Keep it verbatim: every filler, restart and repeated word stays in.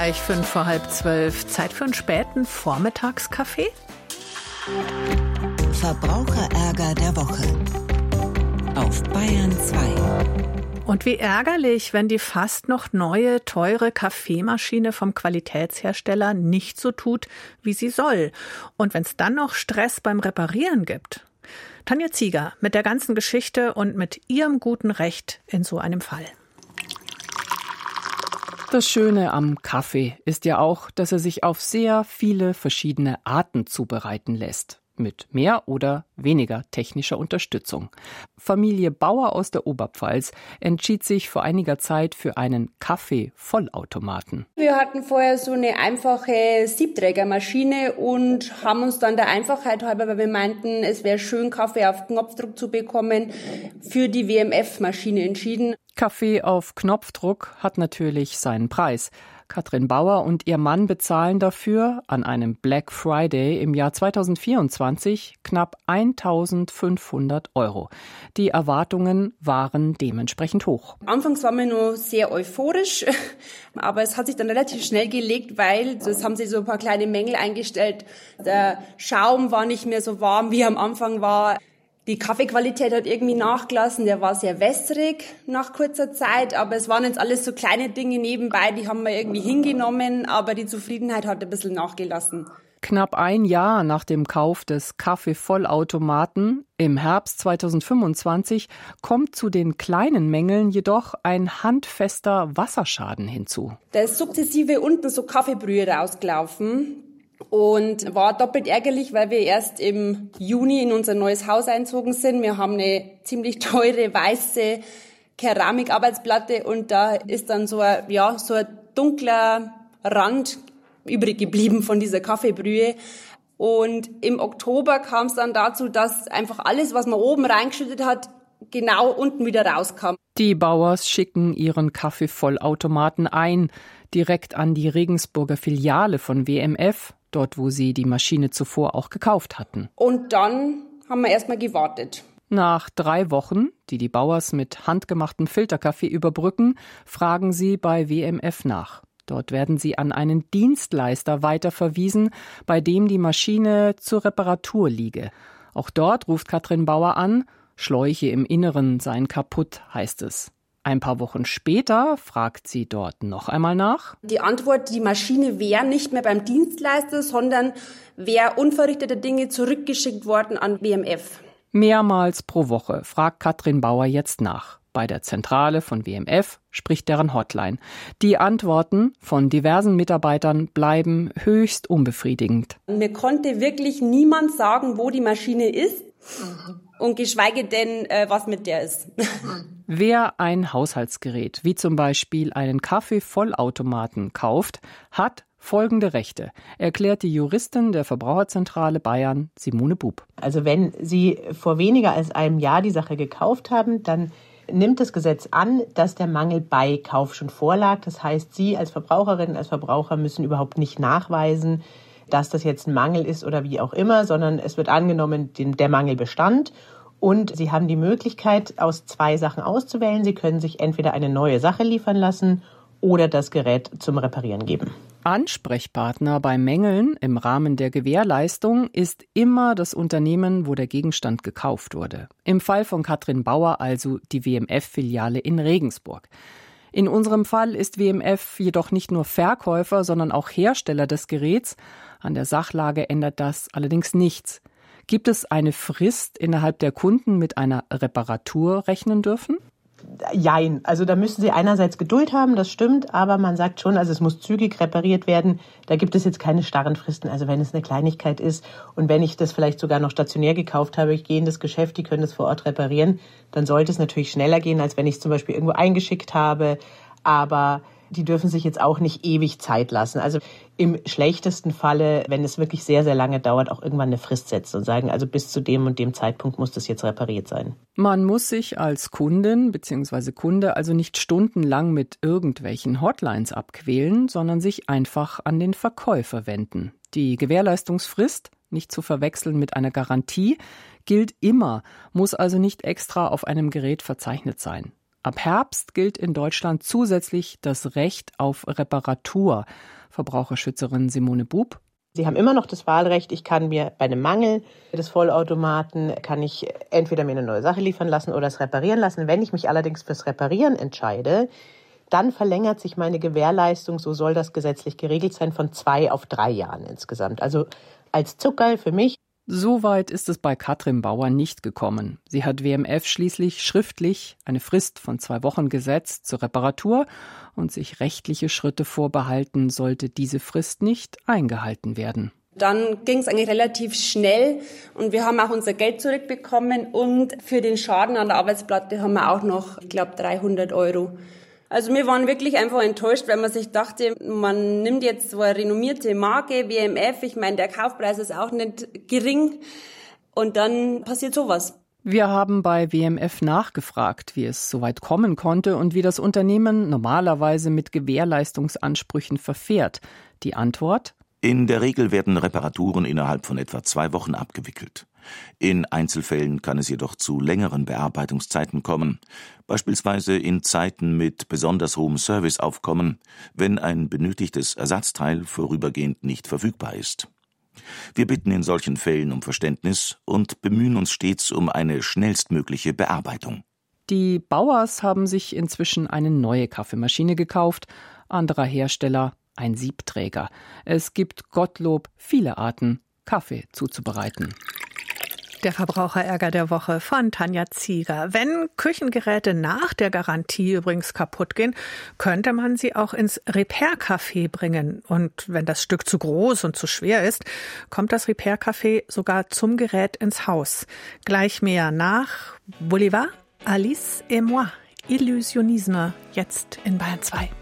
Gleich fünf vor halb zwölf. Zeit für einen späten Vormittagskaffee? Verbraucherärger der Woche auf Bayern zwei. Und wie ärgerlich, wenn die fast noch neue, teure Kaffeemaschine vom Qualitätshersteller nicht so tut, wie sie soll. Und wenn es dann noch Stress beim Reparieren gibt. Tanja Zieger mit der ganzen Geschichte und mit ihrem guten Recht in so einem Fall. Das Schöne am Kaffee ist ja auch, dass er sich auf sehr viele verschiedene Arten zubereiten lässt. Mit mehr oder weniger technischer Unterstützung. Familie Bauer aus der Oberpfalz entschied sich vor einiger Zeit für einen Kaffee-Vollautomaten. Wir hatten vorher so eine einfache Siebträgermaschine und haben uns dann der Einfachheit halber, weil wir meinten, es wäre schön, Kaffee auf Knopfdruck zu bekommen, für die W M F-Maschine entschieden. Kaffee auf Knopfdruck hat natürlich seinen Preis. Katrin Bauer und ihr Mann bezahlen dafür an einem Black Friday im Jahr zweitausendvierundzwanzig knapp eintausendfünfhundert Euro. Die Erwartungen waren dementsprechend hoch. Anfangs waren wir nur sehr euphorisch, aber es hat sich dann relativ schnell gelegt, weil es haben sich so ein paar kleine Mängel eingestellt. Der Schaum war nicht mehr so warm, wie er am Anfang war. Die Kaffeequalität hat irgendwie nachgelassen, der war sehr wässrig nach kurzer Zeit, aber es waren jetzt alles so kleine Dinge nebenbei, die haben wir irgendwie hingenommen, aber die Zufriedenheit hat ein bisschen nachgelassen. Knapp ein Jahr nach dem Kauf des Kaffeevollautomaten im Herbst zweitausendfünfundzwanzig kommt zu den kleinen Mängeln jedoch ein handfester Wasserschaden hinzu. Da ist sukzessive unten so Kaffeebrühe rausgelaufen. Und war doppelt ärgerlich, weil wir erst im Juni in unser neues Haus einzogen sind. Wir haben eine ziemlich teure weiße Keramikarbeitsplatte und da ist dann so ein, ja, so ein dunkler Rand übrig geblieben von dieser Kaffeebrühe. Und im Oktober kam es dann dazu, dass einfach alles, was man oben reingeschüttet hat, genau unten wieder rauskam. Die Bauers schicken ihren Kaffeevollautomaten ein, direkt an die Regensburger Filiale von W M F. Dort, wo sie die Maschine zuvor auch gekauft hatten. Und dann haben wir erstmal gewartet. Nach drei Wochen, die die Bauers mit handgemachtem Filterkaffee überbrücken, fragen sie bei W M F nach. Dort werden sie an einen Dienstleister weiterverwiesen, bei dem die Maschine zur Reparatur liege. Auch dort ruft Katrin Bauer an, Schläuche im Inneren seien kaputt, heißt es. Ein paar Wochen später fragt sie dort noch einmal nach. Die Antwort, die Maschine wäre nicht mehr beim Dienstleister, sondern wäre unverrichteter Dinge zurückgeschickt worden an W M F. Mehrmals pro Woche fragt Katrin Bauer jetzt nach. Bei der Zentrale von W M F spricht deren Hotline. Die Antworten von diversen Mitarbeitern bleiben höchst unbefriedigend. Mir konnte wirklich niemand sagen, wo die Maschine ist. Und geschweige denn, äh, was mit der ist. Wer ein Haushaltsgerät, wie zum Beispiel einen Kaffeevollautomaten, kauft, hat folgende Rechte, erklärt die Juristin der Verbraucherzentrale Bayern, Simone Bub. Also wenn Sie vor weniger als einem Jahr die Sache gekauft haben, dann nimmt das Gesetz an, dass der Mangel bei Kauf schon vorlag. Das heißt, Sie als Verbraucherin, als Verbraucher müssen überhaupt nicht nachweisen, dass das jetzt ein Mangel ist oder wie auch immer, sondern es wird angenommen, der Mangel bestand und Sie haben die Möglichkeit, aus zwei Sachen auszuwählen. Sie können sich entweder eine neue Sache liefern lassen oder das Gerät zum Reparieren geben. Ansprechpartner bei Mängeln im Rahmen der Gewährleistung ist immer das Unternehmen, wo der Gegenstand gekauft wurde. Im Fall von Katrin Bauer also die W M F-Filiale in Regensburg. In unserem Fall ist W M F jedoch nicht nur Verkäufer, sondern auch Hersteller des Geräts. An der Sachlage ändert das allerdings nichts. Gibt es eine Frist, innerhalb der Kunden mit einer Reparatur rechnen dürfen? Jein. Also da müssen Sie einerseits Geduld haben, das stimmt, aber man sagt schon, also es muss zügig repariert werden. Da gibt es jetzt keine starren Fristen. Also wenn es eine Kleinigkeit ist und wenn ich das vielleicht sogar noch stationär gekauft habe, ich gehe in das Geschäft, die können das vor Ort reparieren, dann sollte es natürlich schneller gehen, als wenn ich es zum Beispiel irgendwo eingeschickt habe. Aber die dürfen sich jetzt auch nicht ewig Zeit lassen. Also im schlechtesten Falle, wenn es wirklich sehr, sehr lange dauert, auch irgendwann eine Frist setzen und sagen, also bis zu dem und dem Zeitpunkt muss das jetzt repariert sein. Man muss sich als Kundin bzw. Kunde also nicht stundenlang mit irgendwelchen Hotlines abquälen, sondern sich einfach an den Verkäufer wenden. Die Gewährleistungsfrist, nicht zu verwechseln mit einer Garantie, gilt immer, muss also nicht extra auf einem Gerät verzeichnet sein. Ab Herbst gilt in Deutschland zusätzlich das Recht auf Reparatur. Verbraucherschützerin Simone Bub. Sie haben immer noch das Wahlrecht. Ich kann mir bei einem Mangel des Vollautomaten, kann ich entweder mir eine neue Sache liefern lassen oder es reparieren lassen. Wenn ich mich allerdings fürs Reparieren entscheide, dann verlängert sich meine Gewährleistung, so soll das gesetzlich geregelt sein, von zwei auf drei Jahren insgesamt. Also als Zuckerl für mich. So weit ist es bei Katrin Bauer nicht gekommen. Sie hat W M F schließlich schriftlich eine Frist von zwei Wochen gesetzt zur Reparatur und sich rechtliche Schritte vorbehalten, sollte diese Frist nicht eingehalten werden. Dann ging es eigentlich relativ schnell und wir haben auch unser Geld zurückbekommen und für den Schaden an der Arbeitsplatte haben wir auch noch, ich glaube, dreihundert Euro. Also wir waren wirklich einfach enttäuscht, weil man sich dachte, man nimmt jetzt so eine renommierte Marke, W M F, ich meine, der Kaufpreis ist auch nicht gering und dann passiert sowas. Wir haben bei W M F nachgefragt, wie es so weit kommen konnte und wie das Unternehmen normalerweise mit Gewährleistungsansprüchen verfährt. Die Antwort? In der Regel werden Reparaturen innerhalb von etwa zwei Wochen abgewickelt. In Einzelfällen kann es jedoch zu längeren Bearbeitungszeiten kommen, beispielsweise in Zeiten mit besonders hohem Serviceaufkommen, wenn ein benötigtes Ersatzteil vorübergehend nicht verfügbar ist. Wir bitten in solchen Fällen um Verständnis und bemühen uns stets um eine schnellstmögliche Bearbeitung. Die Bauers haben sich inzwischen eine neue Kaffeemaschine gekauft, anderer Hersteller ein Siebträger. Es gibt Gottlob viele Arten, Kaffee zuzubereiten. Der Verbraucherärger der Woche von Tanja Zieger. Wenn Küchengeräte nach der Garantie übrigens kaputt gehen, könnte man sie auch ins Repair-Café bringen. Und wenn das Stück zu groß und zu schwer ist, kommt das Repair-Café sogar zum Gerät ins Haus. Gleich mehr nach Bolivar, Alice et moi. Illusionisme, jetzt in Bayern zwei.